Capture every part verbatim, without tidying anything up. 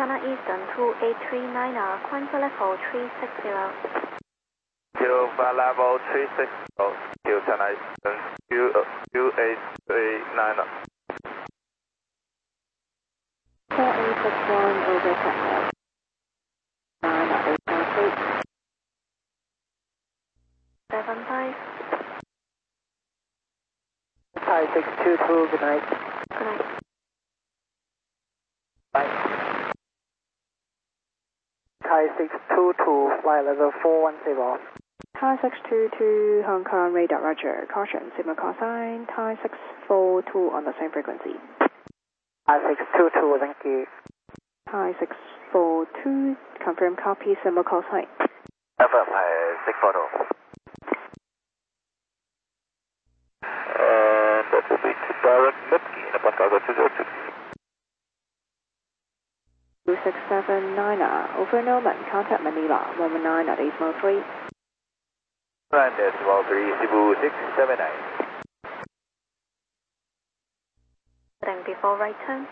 China Eastern two eight three nine er, climb for level three six zero. Q for level three six zero, Q China Eastern two eight three nine er. four eight six one over Catwalk. nine er, eight nine three. seven five. Thai six two two, good night. Good night. Bye. Thai six two two, flight level four one zero. Thai six two two, Hong Kong radar roger. Caution, signal call sign. Thai six four two on the same frequency. Thai six two two, thank you. Thai six four two, confirm copy, signal call sign. Affirm, Thai six four two. And that will be to direct Nipkey in upon cargo two zero two. two six seven nine er, over Norman, contact Manila, one one nine at Decimal three. Land Decimal three, Cebu six seven nine. Heading before right turn.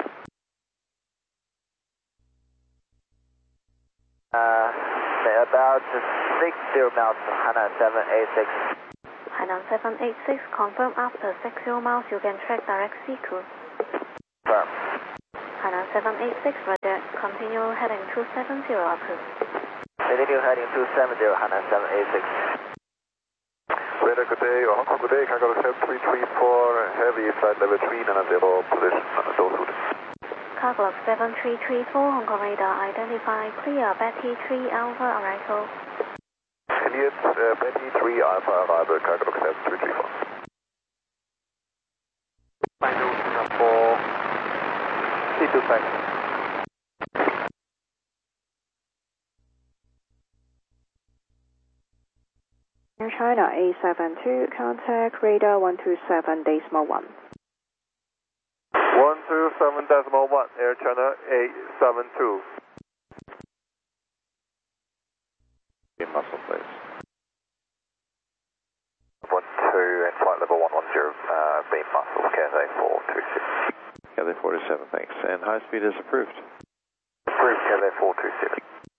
Uh, say about six zero miles to Hainan seven eight six. Hainan seven eight six, confirm after six zero miles you can track direct C cruise. Firm. Hainan seven eight six, roger, continue heading two seven zero approved. Continue heading two seven zero, Hainan seven eight six. Radar good day, Hong Kong good day, cargo accept three three four, heavy flight level three nine zero, position Dohud. Cargo seven three three four, Hong Kong radar identified, clear, Betty three Alpha arrival. Cleared, uh, Betty three Alpha arrival, cargo accept three three four. Final Singapore, C two five. Air China eight seven two, contact radar one two seven decimal one. one two seven decimal one, Air China eight seven two. In muscle, please. one two and flight level one one zero, uh, beam muscle, Cathay four two six. Cathay four two seven, thanks. And high speed is approved. Approved, Cathay four two seven.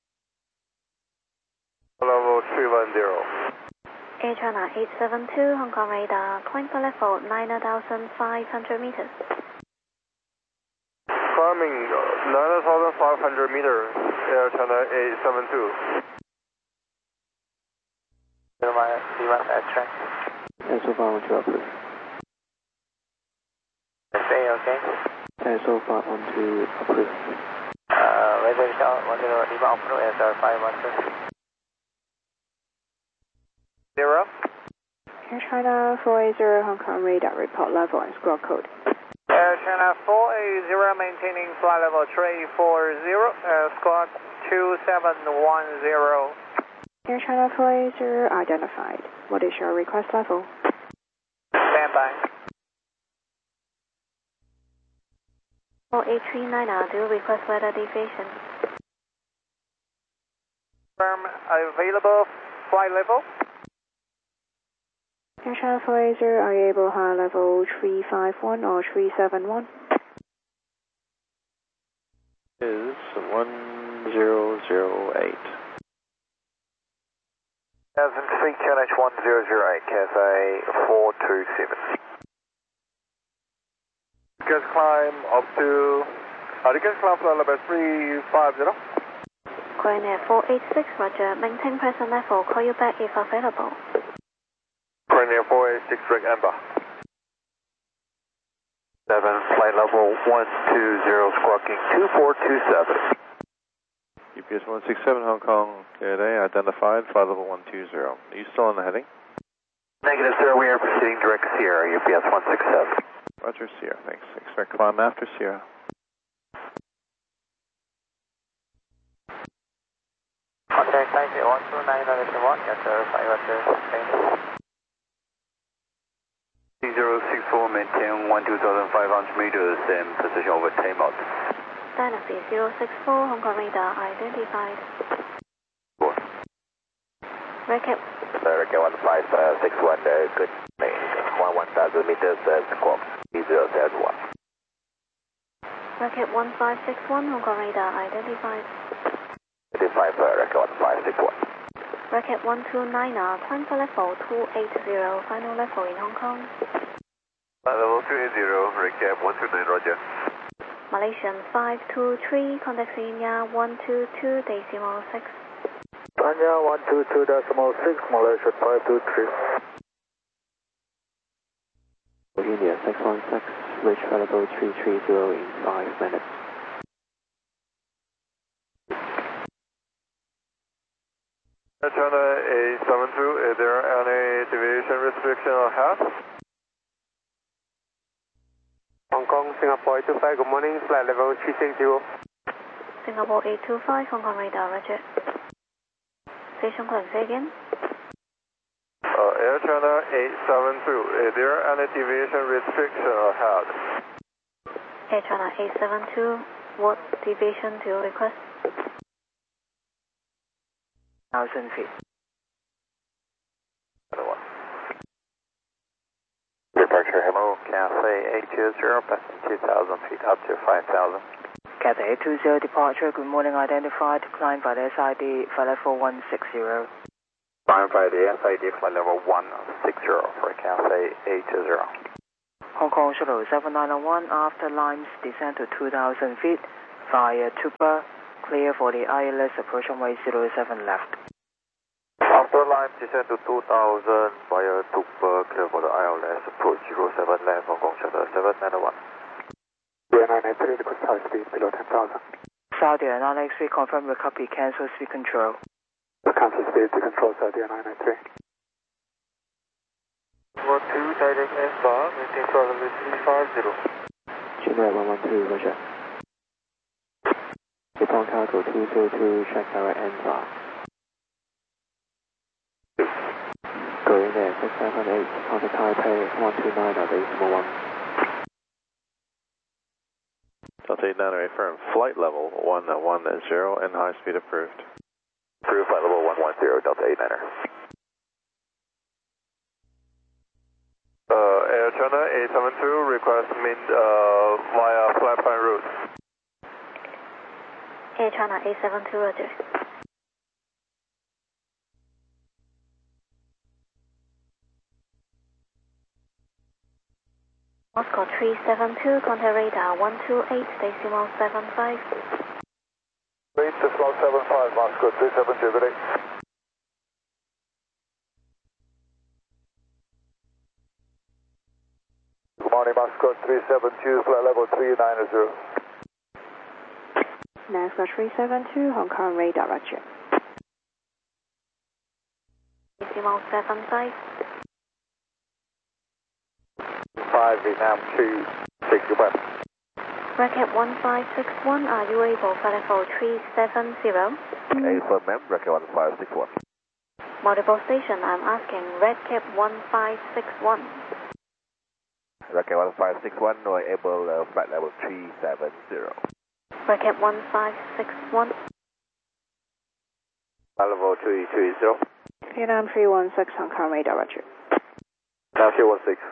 Level three one zero. Air China eight seven two, Hong Kong radar, climb for level nine thousand five hundred meters. Climbing nine thousand five hundred meters, Air China eight seven two. Do you want that track? And so far, one two approved. Say okay? And so far, one two approved. Uh, weather result, one zero, Lima Opno, S R five one two. Zero. Air China four eight zero, Hong Kong radar, report level and squawk code. Air China four eight zero, maintaining flight level three four zero, uh, squawk two seven one zero. Air China four eight zero identified. What is your request level? Stand by. four eight three nine er, do you request weather deviation? Firm available flight level. Air China four eight zero, are you able high level three five one or three seven one? Is one zero zero eight. Thousand feet, Q N H one zero zero eight, Cathay four two seven. Gas climb up to, uh, the gas climb flight level three five zero. Going at four eight six, roger, maintain present level, call you back if available. Premier four eight six, Rick Amber. seven, flight level one two zero, squawking two four two seven. U P S one six seven, Hong Kong, Cathay, identified, flight level one two zero. Are you still on the heading? Negative, sir, we are proceeding direct Sierra, U P S one six seven. Roger, Sierra, thanks. Expect climb after Sierra. Contact Taipei one two nine nine one, yes sir, five hundred. zero six four, maintain one two thousand five hundred meters and position over ten knots. Dynasty zero six four, Hong Kong radar identified. Four. Recap. Sir, Recap one five six one, uh, good. one one thousand meters, uh, squawk zero seven one. Rocket one five six one, Hong Kong radar identified. Identified for Rocket one five six one. Rocket one two nine, climb for level two eighty, final level in Hong Kong. Level two eighty, Rocket one two nine, roger. Malaysian five two three, contact India one two two decimal six. Tanya one two two decimal six, Malaysia five two three. India six one six, reach level three three zero in five minutes. China A seven two, is there any deviation restriction or half? Hong Kong, Singapore eight two five, good morning, flight level three six zero. Singapore eight two five, Hong Kong radar, roger. Station calling, say again. Uh, Air China eight seven two, is there any deviation restriction or half? Air China eight seven two, what deviation do you request? one thousand feet. Departure, hello, Cathay eight two zero, passing two thousand feet up to five thousand. Cathay eight two zero departure, good morning, identified, climb by the S I D, flight level one six zero. Climb by the S I D, flight level one six zero for Cathay eight two zero. Hong Kong Shuttle seven nine one, after Limes, descend to two thousand feet, via Tuba, clear for the I L S approach runway zero seven left. After Lime, descend to two thousand via Tuba, clear for the I L S approach zero seven left, Hong Kong Shuttle seven nine one. D nine nine three, request high speed below ten thousand. Saudi nine nine three, confirm your copy, cancel speed control. Cancel speed to control Saudi nine nine three. one two, direct S bar, maintain throttle level three five zero. Chinook one one two, roger. Nippon Cargo two zero two, check direct N bar. Going there, six seven eight, contact Taipei one two nine at decimal one. Delta eight nine firm, flight level one one zero and high speed approved. Approved flight level one one zero, Delta eight niner. Uh, Air China eight seven two, request meet uh, via flatline route. Air China eight seven two, roger. Moscow three seven two, contact radar one two eight decimal seven five. eight decimal seven five, Moscow three seven two, good day. Good morning, Moscow three seven two, flight level three nine zero. Moscow three seven two, Hong Kong radar, roger. Decimal seven five. five, Vietnam two six, goodbye. Rocket one five six one, are you able for level three seven zero? A for ma'am, Rocket one five six one. Multiple station, I'm asking Red Cap one five six one. Rocket one five six one, no able uh, flight level three seven zero. Rocket one five six one. Flight level three three zero. Vietnam three one six, Hong Kong radar, roger. Now three one six.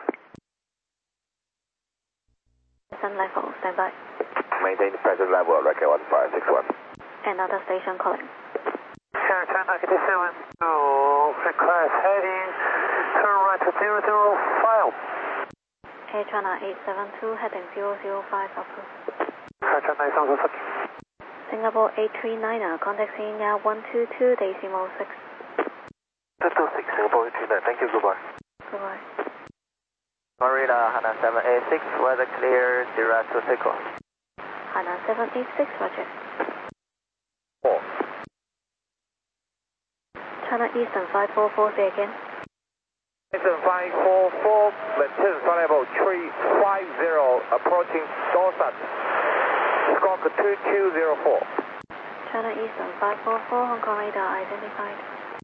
Descent level, stand by. Maintain present level, Rocket one five six one. Another station calling. Air China eight seven two, request heading turn right to zero zero five. Air China eight seven two, heading zero zero five, approved. Air China eight seven two. Singapore eight three nine, contact India one two two decimal six. two two six, Singapore eight three nine, thank you, goodbye. Goodbye. Marina, Hana seven eight six, weather clear, direct to Seiko. Hana seven eight six, roger. four. China Eastern five four four, say again. Eastern five four four, maintain flight level three five zero, approaching Dorset. Squawk two two zero four. China Eastern five four four, Hong Kong radar identified.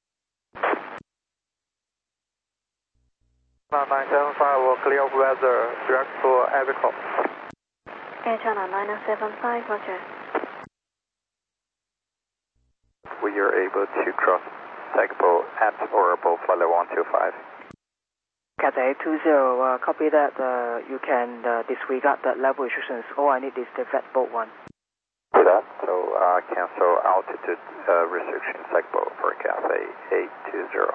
nine seven five will clear of weather, direct to Avico. Air China nine seven five, roger. We are able to cross Tagpo at or above flight level one two five. Cathay two zero, uh, copy that. Uh, you can uh, disregard the level restrictions. All I need is the flat boat one. Do that. So uh, cancel altitude uh, restriction segbo for Cathay eight two zero.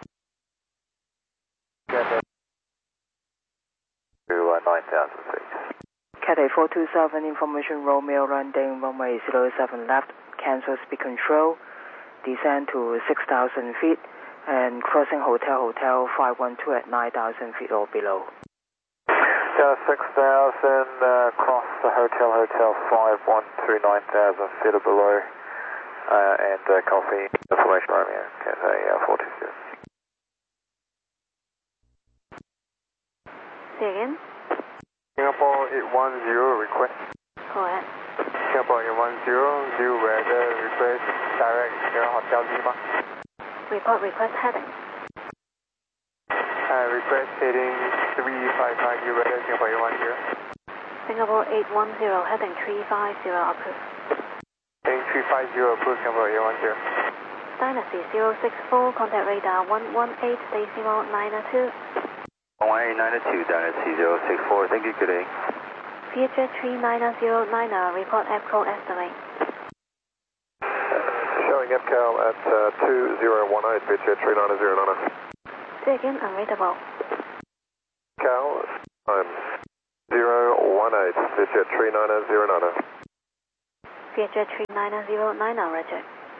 Cathay to uh, nine thousand feet. Cathay four two seven, information Romeo landing runway zero seven left, cancel speed control, descend to six thousand feet, and crossing Hotel Hotel five one two at nine thousand feet or below. Yeah, six thousand, uh, cross the Hotel Hotel five one two, nine thousand feet or below, uh, and uh, coffee, information Romeo, Cathay uh, four two zero. Say again? Singapore eight one zero, request. Go ahead. Singapore eight one zero, new weather request, direct Air Hotel Lima. Report request heading. Uh, request heading three five five, new weather, Singapore eight one zero. Singapore eight one zero, heading three five zero, approved. Heading three five zero, approved, Singapore eight one zero. Dynasty zero six four, contact radar one one eight, decimal nine two. one eight nine two, Dynasty zero six four, thank you, good day. Vietjet three nine zero nine, report F C O estimate. Showing F C A L at uh, two zero one eight, Vietjet three nine zero nine. Say again, unreadable. F C A L, time zero one eight, Vietjet three nine zero nine. Vietjet three nine zero nine, roger.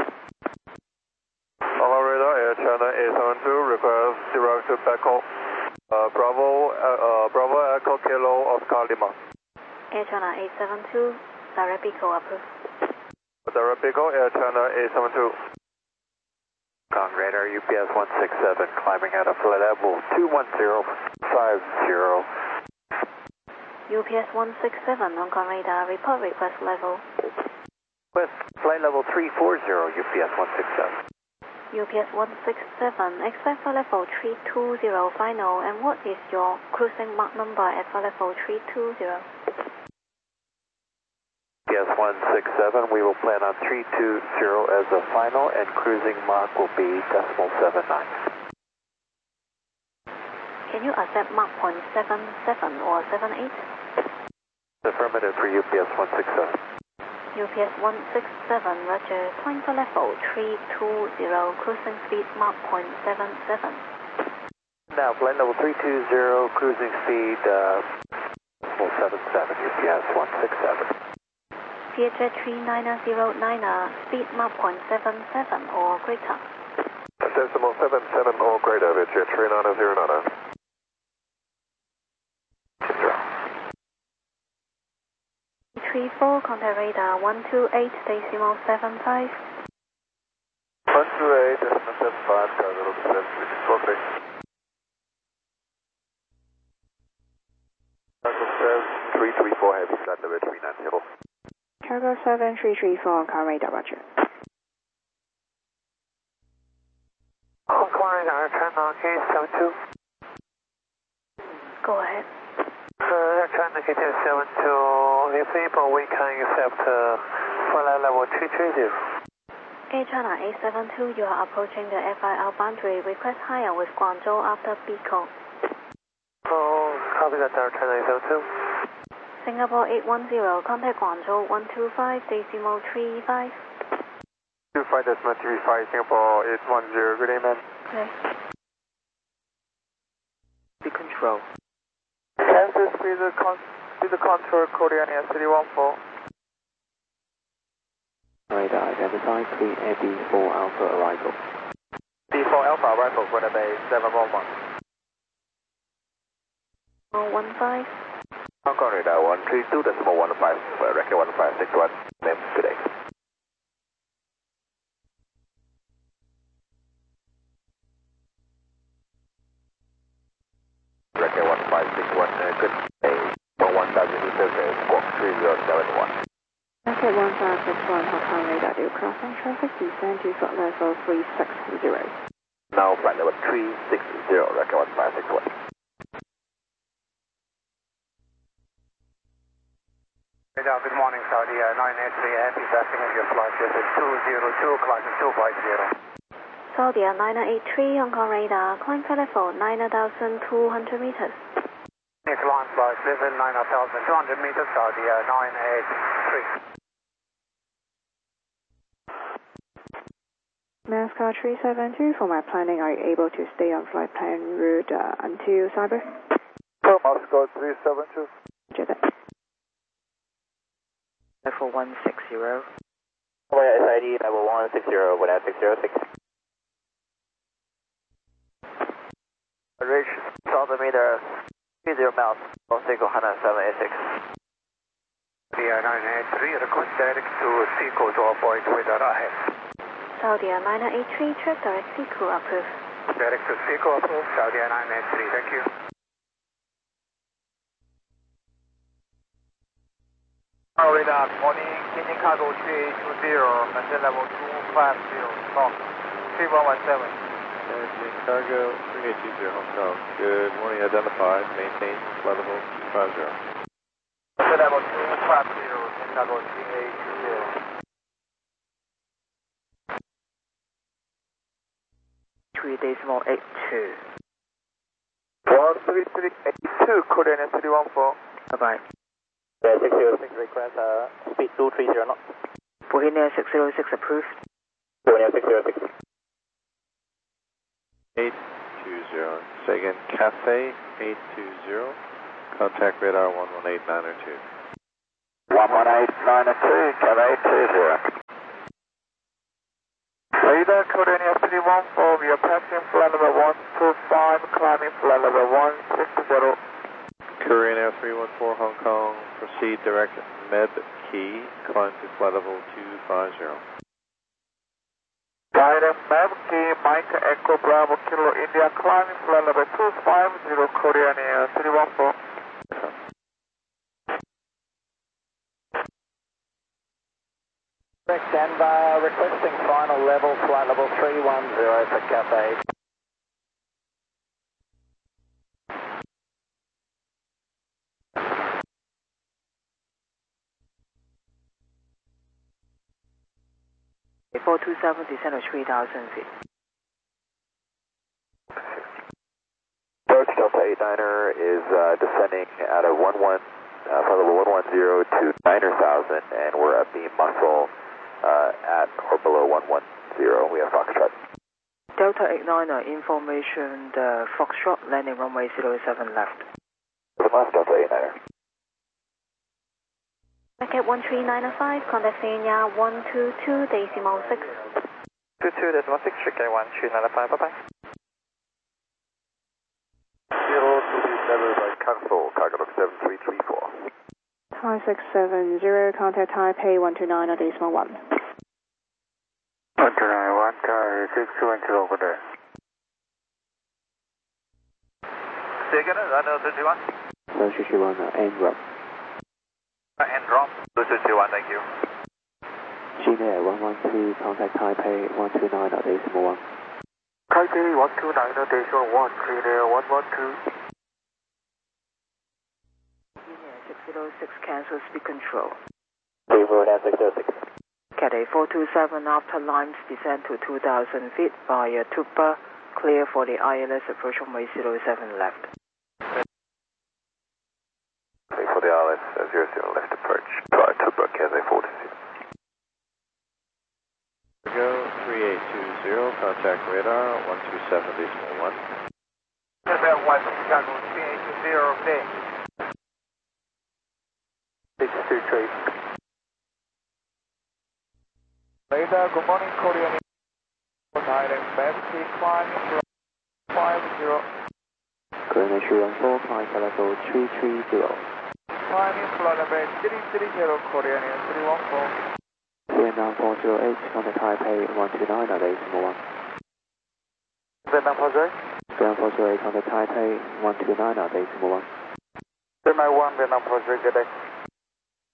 Hello, radar, Air China eight seven two, request direct to Bangkok. Uh, Bravo, uh, uh, Bravo Echo Kilo Oscar Lima. Air China eight seven two, direct Pico approved. Direct Pico, Air China eight seven two. Con radar, U P S one six seven, climbing out of flight level two one zero five zero. U P S one six seven, Hong Kong radar, report request level. Request flight level three four zero, U P S one six seven. U P S one six seven, expect flight level three two zero final, and what is your cruising Mach number at flight level three two zero? U P S one six seven, we will plan on three two zero as a final, and cruising Mach will be decimal seven nine. Can you accept Mach point seven seven or seven eight? Affirmative for U P S one six seven. U P S one six seven, roger, climb for level three two zero, cruising speed Mach point seven seven. Now, flight level three two zero, cruising speed uh, seven seven, U P S one six seven. Vietjet three nine zero nine, speed Mach point seven seven or greater. Decimal seven seven or greater, Vietjet three nine zero nine. three four, contact radar one two eight, decimal seven five. one two eight, decimal seven five, cargo seven six, Cargo seven three three four, heavy flight level three nine zero. Cargo seven three three four, Hong Kong radar, roger. Hong Kong radar, China eight seven two. Go ahead. Uh, China K two seven two, if able, we can accept uh, flight level three three zero. Air China eight seven two, you are approaching the F I L boundary. Request higher with Guangzhou after Pico. Oh, copy that, China eight seven two. Singapore eight one zero, contact Guangzhou one two five, decimal three five. two five decimal three five, Singapore eight one zero, good day, man. Okay. Speed control. Kansas, please the, con please the contour Korean Air City one four. Radar identified, clean Air B four Alpha arrival. B four Alpha arrival for the bay seven one one. Oh, one five. Hong Kong radar one three two decimal one five, record one five six one, name today. Record one five six one, uh, good day, one thousand meters, uh, squawk three zero seven one. Record one five six one, Hong Kong radar, due crossing traffic, descend to flight level three six zero. Now flight level three six zero, record one five six one. Radar, good morning, Saudi uh, nine eight three, happy passing on your flight, this is two zero two, climbing two five zero. Saudi nine eight three, Hong Kong radar, climb flight level nine thousand two hundred meters. It's line flight, level nine thousand two hundred meters, Saudi nine eight three. NASCAR three seven two, for my planning, are you able to stay on flight plan route uh, until Cyber? For Moscow three seven two. Roger that. Level one six zero. S I D level one six zero, one six zero six. Reach thousand meters, three zero miles, Seiko one oh seven eight six. The nine eight three, request direct to Seiko to avoid weather ahead. Saudi nine eight three, trip direct Seiko approved. Direct to Seiko approved, Saudi nine eight three, thank you. Radar, morning, Kenyan cargo three eight two zero, maintain level two five zero, stop, three one one seven. Kenyan cargo three eight two zero, Hong Kong. Good morning, identified, maintain flight level two five zero. Maintain level two five zero, Kenyan cargo three eight two zero. three decimal eight two. one three three eight two, coordinate three one four. Bye-bye. Yeah, six zero six request, uh, speed two three zero knots. Bohemia six zero six approved. Bohemia six zero six. eight two zero. Say again, Cathay eight two zero. Contact radar one one eight nine two. one one eight nine two, Cathay eight two zero. Radar coordinate three one four, we are passing flight level one two five, climbing flight level one six zero. Korean Air three one four, Hong Kong, proceed direct Med Key, climb to flight level two five zero. Direct Med Key, Mike Echo Bravo Kilo India, climbing flight level two five zero, Korean Air three one four. Stand by, requesting final level, flight level three one zero for Cathay. four two seven, descend to three thousand feet. Approach Delta eight niner is uh, descending at a one one, uh, flight level one one zero to niner thousand, and we're at the muscle uh, at or below one one zero. We have Foxtrot. Delta eight niner, information, the Foxtrot, landing runway zero seven left. Good left, Delta eight niner. Packet one three nine five, contact Senior one two two decimal six. two two decimal six, Chicken one three nine five, bye bye. Zero to be never by cancel, cargo log seven three three four. Thai six seven zero, contact Taipei one two nine decimal one. one two nine one, car six two one two over there. Say again, I know three one. one three three one, and drop. And drop, two two one, thank you. Gmail one one two, contact Taipei one two nine decimal one. Taipei one two nine decimal one, Gmail one one two. Bohemia six zero six, cancel speed control. Favorite at six zero six. Cathay four two seven, after Limes, descend to two thousand feet via Tupa, clear for the I L S approach runway zero seven left. For the I L S uh, zero zero left approach, prior to Brook Cathay four two zero. Go three eight two zero, contact radar one two seven decimal one. Cathay one, Chicago three eight two zero, okay. six two three. Radar, good morning, Korean. Island, Betsy, climbing five zero. Korean three one four, climb to level three three zero. Climbing flight level three three zero, Korean three one four. Vietnam four zero eight, contact Taipei one two nine decimal one. Vietnam four zero eight. Vietnam four zero eight, contact Taipei one two nine decimal one. Vietnam one, Vietnam four zero eight, good day.